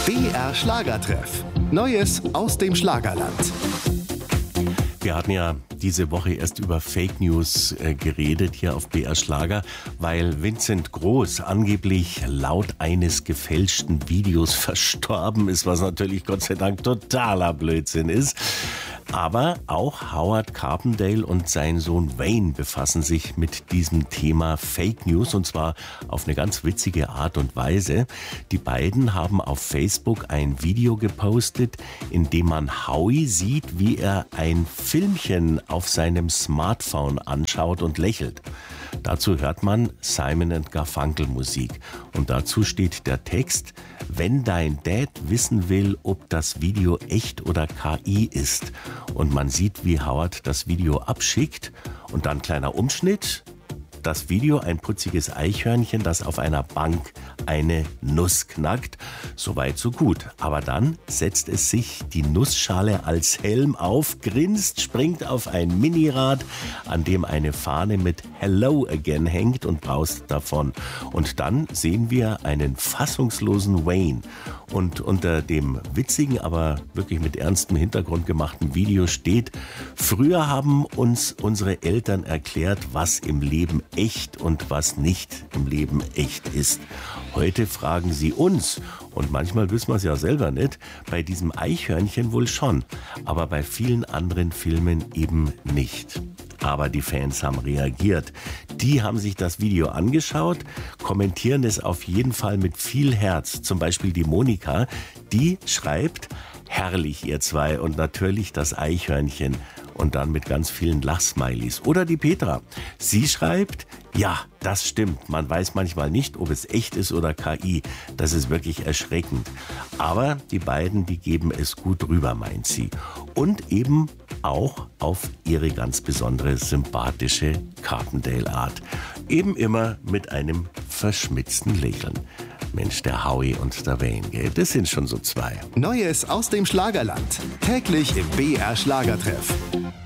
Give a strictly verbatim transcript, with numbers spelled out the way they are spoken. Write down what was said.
B R Schlagertreff. Neues aus dem Schlagerland. Wir hatten ja diese Woche erst über Fake News äh, geredet hier auf B R Schlager, weil Vincent Groß angeblich laut eines gefälschten Videos verstorben ist, was natürlich Gott sei Dank totaler Blödsinn ist. Aber auch Howard Carpendale und sein Sohn Wayne befassen sich mit diesem Thema Fake News, und zwar auf eine ganz witzige Art und Weise. Die beiden haben auf Facebook ein Video gepostet, in dem man Howie sieht, wie er ein Filmchen auf seinem Smartphone anschaut und lächelt. Dazu hört man Simon and Garfunkel Musik. Und dazu steht der Text: Wenn dein Dad wissen will, ob das Video echt oder K I ist. Und man sieht, wie Howard das Video abschickt. Und dann kleiner Umschnitt. Das Video, ein putziges Eichhörnchen, das auf einer Bank eine Nuss knackt. Soweit, so gut. Aber dann setzt es sich die Nussschale als Helm auf, grinst, springt auf ein Minirad, an dem eine Fahne mit Hello Again hängt und braust davon. Und dann sehen wir einen fassungslosen Wayne. Und unter dem witzigen, aber wirklich mit ernstem Hintergrund gemachten Video steht: Früher haben uns unsere Eltern erklärt, was im Leben echt und was nicht im Leben echt ist. Heute fragen sie uns, und manchmal wissen wir es ja selber nicht, bei diesem Eichhörnchen wohl schon, aber bei vielen anderen Filmen eben nicht. Aber die Fans haben reagiert. Die haben sich das Video angeschaut, kommentieren es auf jeden Fall mit viel Herz. Zum Beispiel die Monika, die schreibt: Herrlich, ihr zwei, und natürlich das Eichhörnchen. Und dann mit ganz vielen Lachsmilies. Oder die Petra. Sie schreibt: Ja, das stimmt. Man weiß manchmal nicht, ob es echt ist oder K I. Das ist wirklich erschreckend. Aber die beiden, die geben es gut rüber, meint sie. Und eben auch auf ihre ganz besondere, sympathische Carpendale-Art. Eben immer mit einem verschmitzten Lächeln. Mensch, der Howie und der Wayne, gell? Das sind schon so zwei. Neues aus dem Schlagerland. Täglich im B R Schlagertreff.